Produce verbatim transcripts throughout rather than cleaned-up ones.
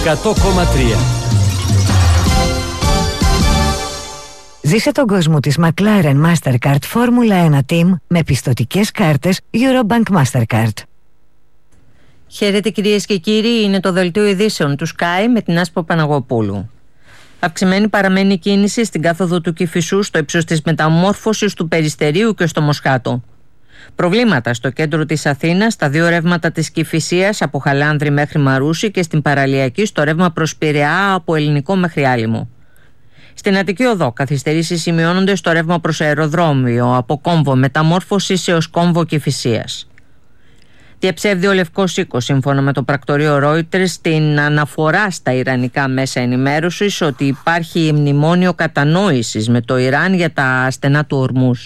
εκατό κόμμα τρία. Ζήσε τον κόσμο της McLaren Mastercard Formula ένα Team με πιστωτικές κάρτες Eurobank Mastercard. Χαίρετε κυρίες και κύριοι, είναι το δελτίο ειδήσεων του Sky με την Άσπρο Παναγοπούλου. Αυξημένη παραμένει η κίνηση στην κάθοδο του Κηφισού στο ύψος της μεταμόρφωσης του Περιστερίου και στο Μοσχάτο. Προβλήματα στο κέντρο της Αθήνας, στα δύο ρεύματα της Κηφισίας από Χαλάνδρη μέχρι Μαρούσι και στην παραλιακή στο ρεύμα προς Πειραιά από Ελληνικό μέχρι Άλυμο. Στην Αττική Οδό καθυστερήσεις σημειώνονται στο ρεύμα προς αεροδρόμιο από Κόμβο Μεταμόρφωσης έως Κόμβο Κηφισίας. Διαψεύδει ο Λευκός Οίκος, σύμφωνα με το πρακτορείο Reuters, στην αναφορά στα ιρανικά μέσα ενημέρωσης ότι υπάρχει μνημόνιο κατανόησης με το Ιράν για τα στενά του Ορμούζ.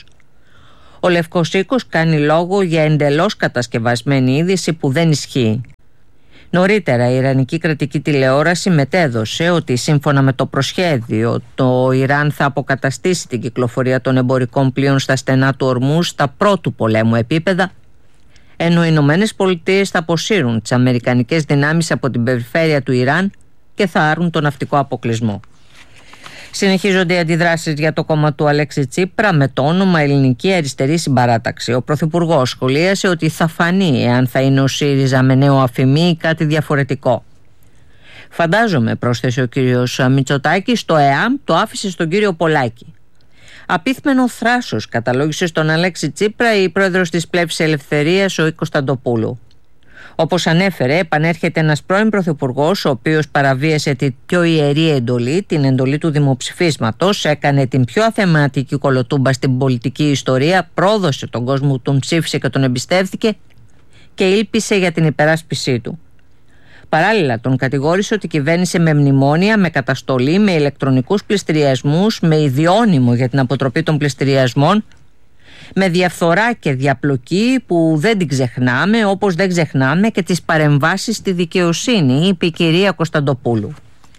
Ο Λευκός Οίκος κάνει λόγο για εντελώς κατασκευασμένη είδηση που δεν ισχύει. Νωρίτερα η Ιρανική κρατική τηλεόραση μετέδωσε ότι σύμφωνα με το προσχέδιο το Ιράν θα αποκαταστήσει την κυκλοφορία των εμπορικών πλοίων στα στενά του Ορμούζ στα πρώτου πολέμου επίπεδα, ενώ οι Ηνωμένες Πολιτείες θα αποσύρουν τις αμερικανικές δυνάμεις από την περιφέρεια του Ιράν και θα άρουν τον ναυτικό αποκλεισμό. Συνεχίζονται οι αντιδράσεις για το κόμμα του Αλέξη Τσίπρα με το όνομα Ελληνική Αριστερή Συμπαράταξη. Ο Πρωθυπουργός σχολίασε ότι θα φανεί εάν θα είναι ο ΣΥΡΙΖΑ με νέο αφημί ή κάτι διαφορετικό. Φαντάζομαι, πρόσθεσε ο κύριος Μητσοτάκης, το ΕΑΜ το άφησε στον κύριο Πολάκη. Απίθμενο θράσος καταλόγησε στον Αλέξη Τσίπρα η πρόεδρος της Πλεύσης Ελευθερίας, ο Κωνσταντοπούλου. Όπως ανέφερε, επανέρχεται ένας πρώην πρωθυπουργός, ο οποίος παραβίασε την πιο ιερή εντολή, την εντολή του δημοψηφίσματος, έκανε την πιο αθεματική κολοτούμπα στην πολιτική ιστορία, πρόδωσε τον κόσμο που τον ψήφισε και τον εμπιστεύτηκε και ήλπισε για την υπεράσπισή του. Παράλληλα, τον κατηγόρησε ότι κυβέρνησε με μνημόνια, με καταστολή, με ηλεκτρονικούς πληστηριασμούς, με ιδιώνυμο για την αποτροπή των πληστηριασμών, με διαφθορά και διαπλοκή που δεν την ξεχνάμε, όπως δεν ξεχνάμε και τις παρεμβάσεις στη δικαιοσύνη, είπε η κυρία Κωνσταντοπούλου.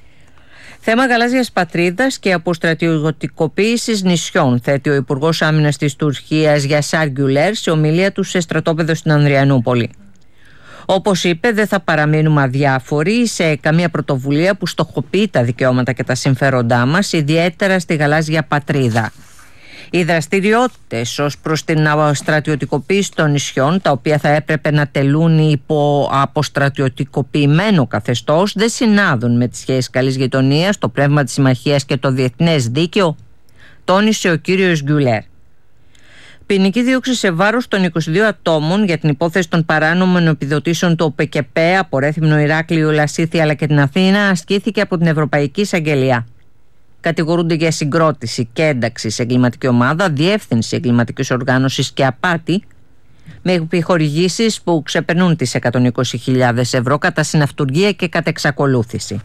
Θέμα γαλάζιας πατρίδας και αποστρατιωτικοποίησης νησιών, θέτει ο Υπουργός Άμυνας της Τουρκίας Γιασάρ Γκιουλέρ σε ομιλία του σε στρατόπεδο στην Ανδριανούπολη. Όπως είπε, δεν θα παραμείνουμε αδιάφοροι σε καμία πρωτοβουλία που στοχοποιεί τα δικαιώματα και τα συμφέροντά μας, ιδιαίτερα στη γαλάζια πατρίδα. Οι δραστηριότητες ως προς την στρατιωτικοποίηση των νησιών, τα οποία θα έπρεπε να τελούν υπό αποστρατιωτικοποιημένο καθεστώς, δεν συνάδουν με τις σχέσεις καλής γειτονίας, το πνεύμα της συμμαχίας και το διεθνές δίκαιο, τόνισε ο κύριος Γκιουλέρ. Ποινική δίωξη σε βάρος των είκοσι δύο ατόμων για την υπόθεση των παράνομων επιδοτήσεων του ΟΠΕΚΕΠΕ από Ρέθυμνο, Ηράκλειο, Λασίθι αλλά και την Αθήνα ασκήθηκε από την Ευρωπαϊκή Εισαγγελία. Κατηγορούνται για συγκρότηση και ένταξη σε εγκληματική ομάδα, διεύθυνση εγκληματικής οργάνωσης και απάτη, με επιχορηγήσεις που ξεπερνούν τις εκατόν είκοσι χιλιάδες ευρώ κατά συναυτουργία και κατά εξακολούθηση.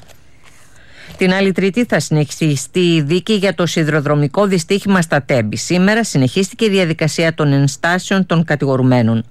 Την άλλη Τρίτη θα συνεχιστεί η δίκη για το σιδηροδρομικό δυστύχημα στα Τέμπη. Σήμερα συνεχίστηκε η διαδικασία των ενστάσεων των κατηγορουμένων.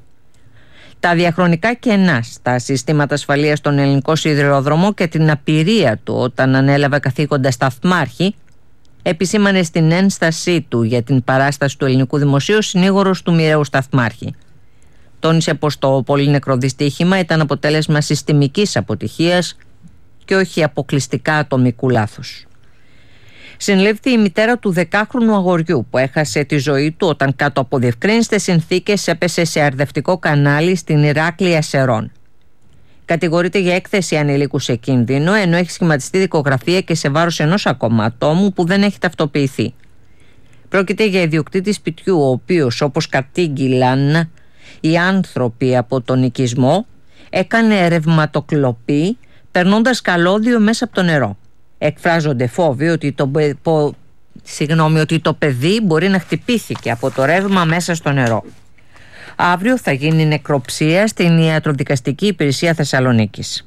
Τα διαχρονικά κενά στα συστήματα ασφαλείας στον ελληνικό σιδηρόδρομο και την απειρία του όταν ανέλαβε καθήκοντα σταθμάρχη επισήμανε στην ένστασή του για την παράσταση του ελληνικού δημοσίου συνήγορος του μοιραίου σταθμάρχη. Τόνισε πως το πολύ νεκρό δυστύχημα ήταν αποτέλεσμα συστημικής αποτυχίας και όχι αποκλειστικά ατομικού λάθους. Συνελήφθη η μητέρα του δεκάχρονου αγοριού που έχασε τη ζωή του όταν κάτω από διευκρίνηστες συνθήκες έπεσε σε αρδευτικό κανάλι στην Ηράκλεια Σερών. Κατηγορείται για έκθεση ανηλίκου σε κίνδυνο, ενώ έχει σχηματιστεί δικογραφία και σε βάρος ενός ακόμα ατόμου που δεν έχει ταυτοποιηθεί. Πρόκειται για ιδιοκτήτη σπιτιού, ο οποίος, όπως κατήγγυλαν οι άνθρωποι από τον οικισμό, έκανε ρευματοκλοπή περνώντας καλώδιο μέσα από το νερό. Εκφράζονται φόβοι ότι το, πο, συγγνώμη, ότι το παιδί μπορεί να χτυπήθηκε από το ρεύμα μέσα στο νερό. Αύριο θα γίνει νεκροψία στην Ιατροδικαστική Υπηρεσία Θεσσαλονίκης.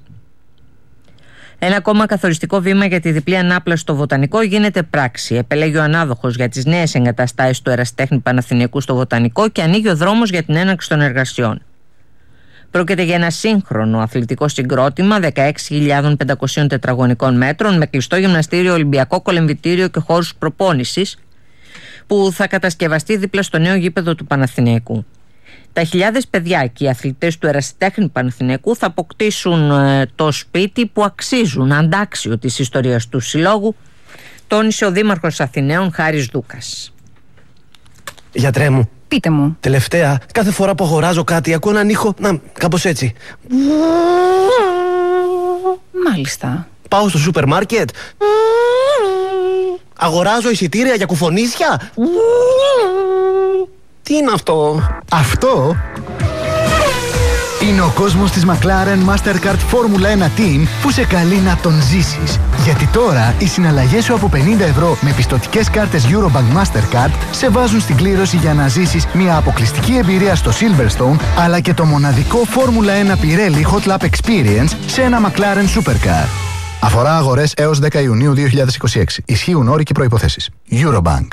Ένα ακόμα καθοριστικό βήμα για τη διπλή ανάπλαση στο Βοτανικό γίνεται πράξη. Επελέγει ο ανάδοχος για τις νέες εγκαταστάσεις του Ερασιτέχνη Παναθηναϊκού στο Βοτανικό και ανοίγει ο δρόμος για την έναρξη των εργασιών. Πρόκειται για ένα σύγχρονο αθλητικό συγκρότημα δεκαέξι χιλιάδες πεντακόσια τετραγωνικών μέτρων με κλειστό γυμναστήριο, Ολυμπιακό κολεμβητήριο και χώρους προπόνησης που θα κατασκευαστεί δίπλα στο νέο γήπεδο του Παναθηναϊκού. Τα χιλιάδες παιδιά και οι αθλητές του Ερασιτέχνη Παναθηναϊκού θα αποκτήσουν ε, το σπίτι που αξίζουν, αντάξιο της ιστορίας του συλλόγου, τόνισε ο Δήμαρχος Αθηναίων Χάρης Δούκας. Γιατρέ μου, πείτε μου. Τελευταία, κάθε φορά που αγοράζω κάτι, ακούω έναν ήχο, να, κάπως έτσι. Μάλιστα. Πάω στο σούπερ μάρκετ. Αγοράζω εισιτήρια για κουφονίσια. Τι είναι αυτό? Αυτό είναι ο κόσμος της McLaren Mastercard Formula ένα Team που σε καλεί να τον ζήσεις. Γιατί τώρα οι συναλλαγές σου από πενήντα ευρώ με πιστωτικές κάρτες Eurobank Mastercard σε βάζουν στην κλήρωση για να ζήσεις μια αποκλειστική εμπειρία στο Silverstone, αλλά και το μοναδικό Formula ένα Pirelli Hot Lap Experience σε ένα McLaren Supercar. Αφορά αγορές έως δέκα Ιουνίου δύο χιλιάδες είκοσι έξι. Ισχύουν όροι και προϋποθέσεις. Eurobank.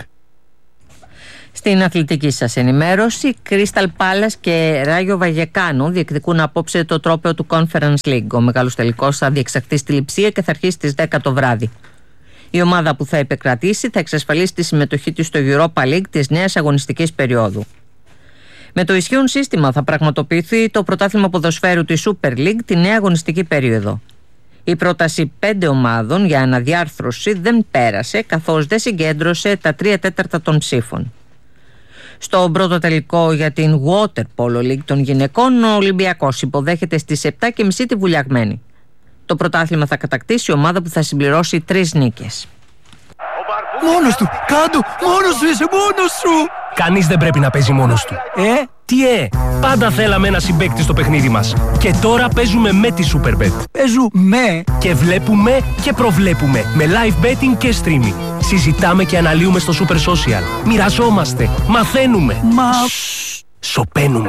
Στην αθλητική σας ενημέρωση, Crystal Palace και Ράγιο Βαγεκάνο διεκδικούν απόψε το τρόπαιο του Conference League. Ο μεγάλος τελικός θα διεξαχθεί στη Λειψία και θα αρχίσει στις δέκα το βράδυ. Η ομάδα που θα επικρατήσει θα εξασφαλίσει τη συμμετοχή της στο Europa League της νέας αγωνιστικής περίοδου. Με το ισχύον σύστημα θα πραγματοποιηθεί το πρωτάθλημα ποδοσφαίρου της Super League τη νέα αγωνιστική περίοδο. Η πρόταση πέντε ομάδων για αναδιάρθρωση δεν πέρασε, καθώς δεν συγκέντρωσε τα τρία τέταρτα των ψήφων. Στο πρώτο τελικό για την Water Polo League των γυναικών, ο Ολυμπιακός υποδέχεται στις επτά και μισή τη Βουλιαγμένη. Το πρωτάθλημα θα κατακτήσει η ομάδα που θα συμπληρώσει τρεις νίκες. Μόνος του! Κάντο! Μόνος σου είσαι! Μόνος σου! Κανείς δεν πρέπει να παίζει μόνος του. Ε? Τι ε! Πάντα θέλαμε ένα συμπαίκτη στο παιχνίδι μας. Και τώρα παίζουμε με τη Superbet. Παίζουμε! Και βλέπουμε και προβλέπουμε. Με live betting και streaming. Συζητάμε και αναλύουμε στο Super Social. Μοιραζόμαστε. Μαθαίνουμε. Μα... Σωπαίνουμε.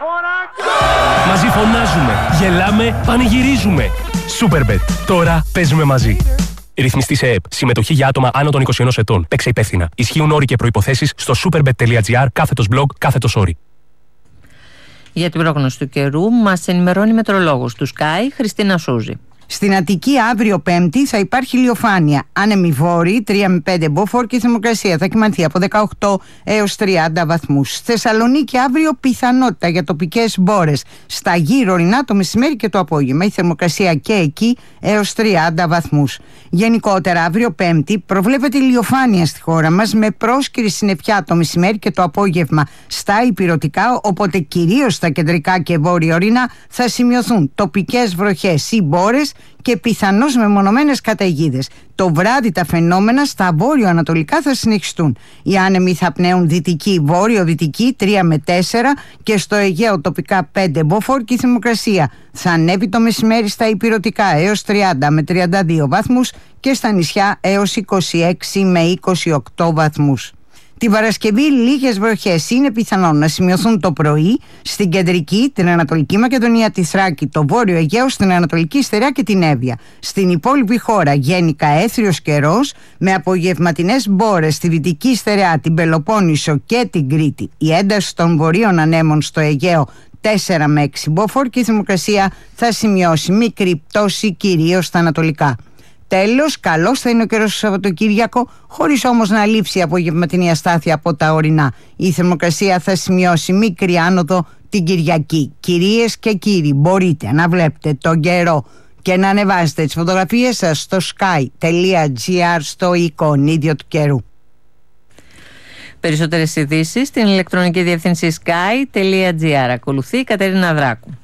Μαζί φωνάζουμε. Γελάμε. Πανηγυρίζουμε. Superbet. Τώρα παίζουμε μαζί. Ρυθμιστή σε ΕΕΠ. Συμμετοχή για άτομα άνω των είκοσι ενός ετών. Παίξε υπεύθυνα. Ισχύουν όροι και προϋποθέσεις στο superbet.gr κάθετος blog κάθετος όροι. Για την πρόγνωση του καιρού μας ενημερώνει η μετρολόγος του Sky, Χριστίνα Σούζη. Στην Αττική αύριο Πέμπτη θα υπάρχει ηλιοφάνεια. Άνεμη βόρειοι τρία με πέντε μποφόρ και η θερμοκρασία θα κυμανθεί από δεκαοκτώ έως τριάντα βαθμούς. Θεσσαλονίκη αύριο πιθανότητα για τοπικές μπόρες στα γύρω ορεινά το μεσημέρι και το απόγευμα. Η θερμοκρασία και εκεί έως τριάντα βαθμούς. Γενικότερα αύριο Πέμπτη προβλέπεται ηλιοφάνεια στη χώρα μας με πρόσκαιρη συννεφιά το μεσημέρι και το απόγευμα στα ηπειρωτικά, οπότε κυρίως στα κεντρικά και βόρεια ορεινά θα σημειωθούν τοπικές βροχές ή μπόρες και πιθανώς μεμονωμένες καταιγίδες. Το βράδυ τα φαινόμενα στα βόρειο-ανατολικά θα συνεχιστούν. Οι άνεμοι θα πνέουν δυτική, βόρειο-δυτική τρία με τέσσερα και στο Αιγαίο τοπικά πέντε μποφόρ και η θερμοκρασία θα ανέβει το μεσημέρι στα ηπειρωτικά έως τριάντα με τριάντα δύο βαθμούς και στα νησιά έως είκοσι έξι με είκοσι οκτώ βαθμούς. Την Παρασκευή λίγες βροχές είναι πιθανόν να σημειωθούν το πρωί στην κεντρική, την Ανατολική Μακεδονία, τη Θράκη, το Βόρειο Αιγαίο, στην Ανατολική Στερεά και την Εύβοια. Στην υπόλοιπη χώρα γενικά έθριος καιρός με απογευματινές μπόρες στη Δυτική Στερεά, την Πελοπόννησο και την Κρήτη. Η ένταση των βορείων ανέμων στο Αιγαίο τέσσερα με έξι μποφόρ και η θερμοκρασία θα σημειώσει μικρή πτώση κυρίως στα ανατολικά. Τέλος, καλός θα είναι ο καιρός στο Σαββατοκύριακο, χωρίς όμως να λείψει η απογευματινή αστάθεια από τα ορεινά. Η θερμοκρασία θα σημειώσει μικρή άνοδο την Κυριακή. Κυρίες και κύριοι, μπορείτε να βλέπετε τον καιρό και να ανεβάζετε τις φωτογραφίες σας στο sky.gr στο εικονίδιο του καιρού. Περισσότερες ειδήσεις στην ηλεκτρονική διεύθυνση sky.gr. Ακολουθεί η Κατερίνα Δράκου.